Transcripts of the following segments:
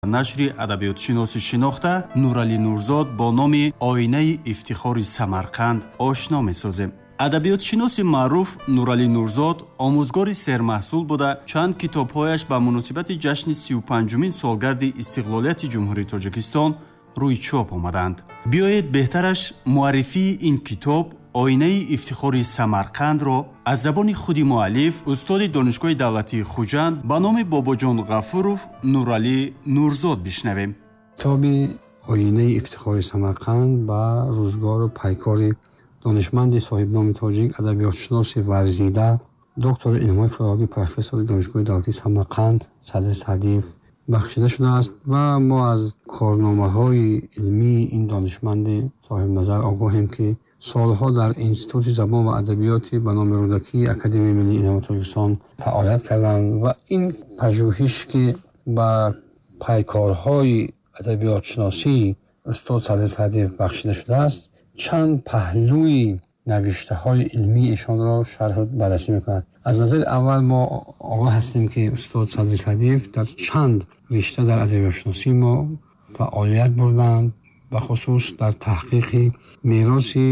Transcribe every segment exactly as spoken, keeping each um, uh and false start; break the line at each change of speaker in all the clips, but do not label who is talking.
нашри адабиётшиносӣ шинохта Нуралӣ Нурзод бо номи Оинаи ифтихори Самарқанд ошно месозем. адабиётшиноси маъруф Нуралӣ Нурзод омӯзгори сермаҳсул буда чанд китобҳояш ба муносибати ҷашни сию панҷумин солгарди истиқлолияти ҷумҳурии Тоҷикистон рӯи чоп омаданд. биёед беҳтараш муаррифии ин китоб Оинаи ифтихори Самарқандро аз забони худи муаллиф устоди донишгоҳи давлатии Хуҷанд ба номи Бобоҷон Ғафуров Нуралӣ Нурзод бишнавем.
китоби Оинаи ифтихори Самарқанд ба рӯзгору пайкори донишманди соҳибноми тоҷик адабиётшиноси варзида доктори илмҳои филологӣ профессори донишгоҳи давлатии Самарқанд Садри Саъдиев бахшида шудааст ва мо аз корномаҳои илмии ин донишманди соҳибназар огоҳем, ки солҳо дар Институти забон ва адабиёти ба номи Рӯдакии Академияи Миллии Илмҳои Тоҷикистон фаъолият карданд ва ин пажӯҳиш, ки ба пайкорҳои адабиётшиносӣ устод Садри Саъдиев бахшида шудааст, чанд паҳлӯи навиштаҳои илмии ишонро шарҳу баррасӣ мекунад. аз назари аввал мо огоҳ ҳастем, ки устод Садри Саъдиев дар чанд ришта дар адабиётшиносӣ мо фаъолият бурданд, бахусус дар таҳқиқи мероси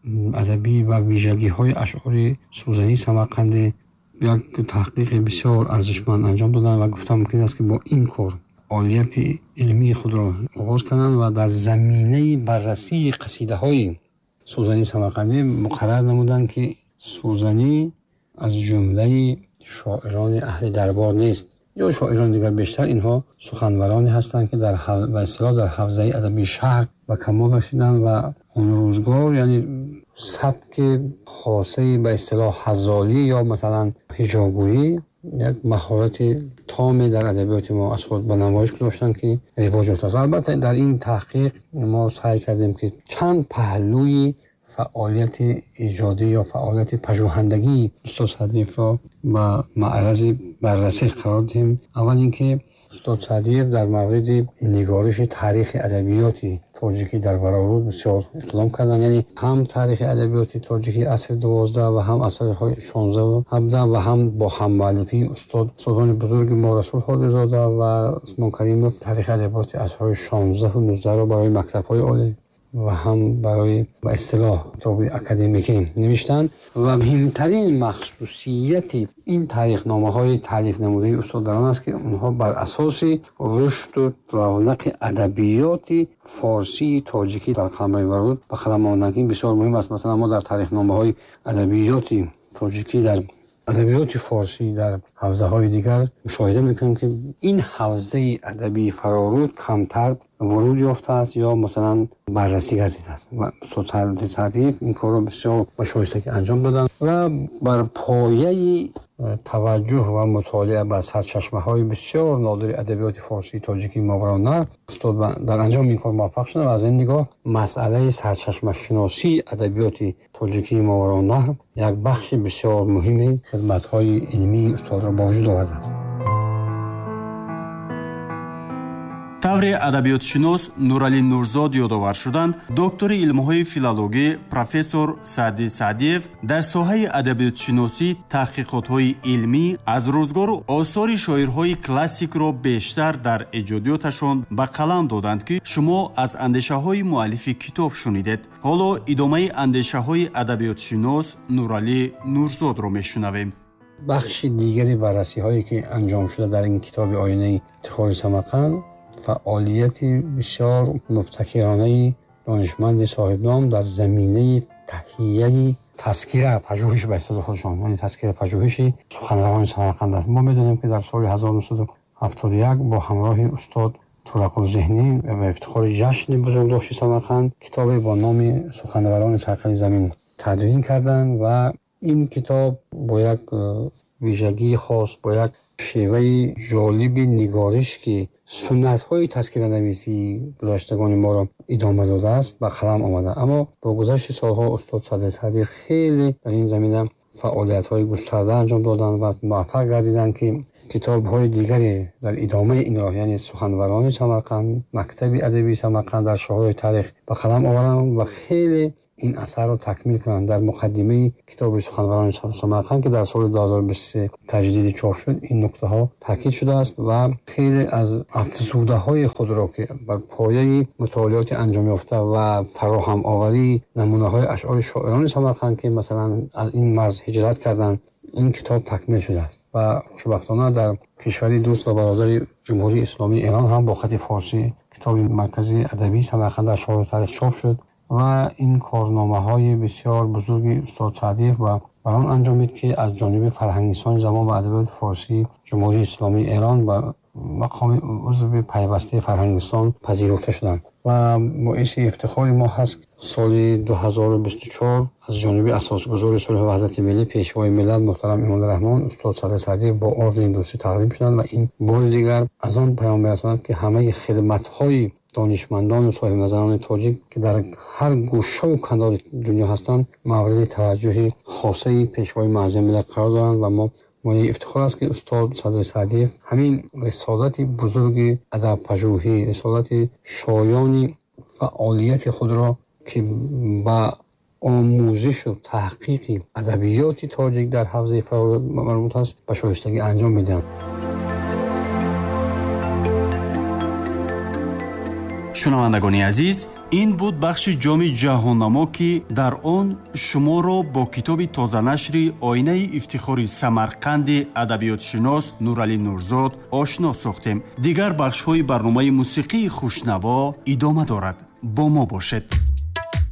адабӣ ва вижагиҳои ашъори сӯзании самарқандӣ як таҳқиқи бисёр арзишманд анҷом доданд ва гуфтан мумкин аст, ки бо ин кор олияти илмии худро оғоз карданд ва дар заминаи баррасии қасидаҳои сӯзании самарқандӣ муқаррар намуданд, ки сӯзанӣ аз ҷумлаи шоирони аҳли дарбор нест. ё шоирони дигар бештар инҳо суханвароне ҳастанд, ки дар ба истлоҳ дар ҳавзаи адабии шарқ ба камол расиданд ва он рӯзгор яъне сабки хосаи ба истлоҳ ҳазолӣ ё масалан ҳиҷобгӯӣ як маҳорати томе дар адабиёти мо аз худ ба намоиш гузоштанд, ки ривоҷ ёфтааст. Албатта дар ин таҳқиқ мо саъй кардем, ки чанд паҳлӯи фаъолияти иҷодӣ ё фаъолияти пажӯҳандагии устод Саъдиевро ба маърази баррасӣ қарор диҳем. аввал ин ки устод Саъдиев дар мавриди нигориши таърихи адабиёти тоҷикӣ дар Вароруд бисёр иқдом карданд, яъне ҳам таърихи адабиёти тоҷикӣ асри дувоздаҳ ва ҳам асрҳои шонздаҳу ҳабдаҳ ва ҳам бо ҳаммуаллифии устод устодони бузурги мо Расул Ходирзода ва Усмон Каримов таърихи адабиёти асрҳои шонздаҳу нуздаҳро барои мактабҳои олӣ ва ҳам барои ба истилоҳ китоби академикӣ навиштанд. ва муҳимтарин махсусияти ин таърихномаҳои таълиф намудаи устод дар он аст, ки онҳо бар асоси рушду равнақи адабиёти форсии тоҷикӣ дар қаламраи Варуд ба қалам омаданд, ки ин бисёр муҳим аст. масалан мо дар таърихномаҳои адабиёти тоҷикӣ дар адабиёти форсӣ дар ҳавзаҳои дигар мушоҳида мекунем, ки ин ҳавзаи адабии Фароруд камтар вуруд ёфтааст ё масалан баррасӣ гардидааст. ва Садри Саъдиев ин корро бисёр ба шойстагӣ анҷом доданд ва бар пояи таваҷҷӯҳ ва мутолиа ба сарчашмаҳои бисёр нодири адабиёти форсии тоҷикӣ Мовароннахр устод дар анҷоми ин кор муваффақ шуданд. ва аз ин нигоҳ масъалаи сарчашмашиносии адабиёти тоҷикии Мовароннахр як бахши бисёр муҳими хидматҳои илмии устодро ба вуҷуд овардааст.
тавре адабиётшинос Нуралӣ Нурзод ёдовар шуданд, доктори илмҳои филологӣ профессор Садри Саъдиев дар соҳаи адабиётшиносӣ таҳқиқотҳои илмӣ аз рӯзгору осори шоирҳои классикро бештар дар эҷодиёташон ба қалам доданд, ки шумо аз андешаҳои муаллифи китоб шунидед. ҳоло идомаи андешаҳои адабиётшинос Нуралӣ Нурзодро мешунавем.
бахши дигари баррасиҳое ки анҷом шуда дар ин китоби Оинаи ифтихори Самарқанд фаъолияти бисёр мубтакиронаи донишманди соҳибном дар заминаи таҳияи таскира пажӯҳиш ба истилоҳи худшон, яъне таскира пажӯҳиши суханварони Самарқанд аст. мо медонем, ки дар соли ҳазору нуҳсаду ҳафтоду як бо ҳамроҳи устод Турақулзеҳнӣ ва ифтихори ҷашни бузургдошти Самарқанд китобе бо номи Суханварони Сайқали Замин тадвин карданд ва ин китоб бо як вижагии хос, бо як шеваи ҷолиби нигориш, ки суннатҳои таскиранависии гузаштагони моро идома додааст, ба қалам омада. аммо бо гузашти солҳо устод Садри Саъдиев хеле дар ин замина фаъолиятҳои густарда анҷом доданд ва муваффақ гардиданд, ки کتاب‌های دیگری در ادامه این راه، یعنی سخنوران سمرقند، مکتب ادبی سمرقند در شاهراه تاریخ به قلم آوردم و خیلی این اثر رو تکمیل کردم. در مقدمه کتاب سخنوران سمرقند که در سال دو هزار و بیست و سه تجدید چاپ شد، این نکته ها تاکید شده است و خیلی از افزوده های خود را که بر پایه مطالعات انجام یافته و فراهم آوری نمونه های اشعار شاعران سمرقند که مثلا از این مرز هجرت کردند، این کتاب تکمیل شده است و خوشبختانه در کشوری دوست و برادر جمهوری اسلامی ایران هم با خط فارسی کتاب مرکزی ادبی سمرقند در شاهراه تاریخ چاپ شد و این کارنامه های بسیار بزرگی استاد سعدیف و بران انجامید که از جانب فرهنگستان زبان و ادبیات فارسی جمهوری اسلامی ایران و مقام عضو پیوسته فرهنگستان پذیرفته شدند و باعث افتخار ما هست. سال دو هزار و بیست و چهار از جانب اساسگزار صلح و وحدت ملی پیشوای ملت محترم امان الرحمن استاد صادق سعدیف با ارد این دوستی تقدیم شدند و این بار دیگر از آن پیام می‌رساند که همه خدمت‌های دانشمندان و صاحب نظران تاجیک که در هر گوشه و کنار دنیا هستند مورد توجه خاصه پیشوای معظم ملت قرار دارند و ما مایه افتخار است که استاد صادق سعدیف همین رسالت بزرگ ادب پژوهی، رسالت شایان فعالیت خود را که با آموزش و تحقیق ادبیات تاجیک در حوزه فعالیت مربوط است به شایستگی انجام میدن.
شنوندگان عزیز، این بود بخش جام جهاننما که در آن شما را با کتاب تازه‌نشر آینه افتخار سمرقند ادبیاتشناس نورعلی نورزاد آشنا ساختیم. دیگر بخش‌های برنامه موسیقی خوشنوا ادامه دارد. با ما باشد.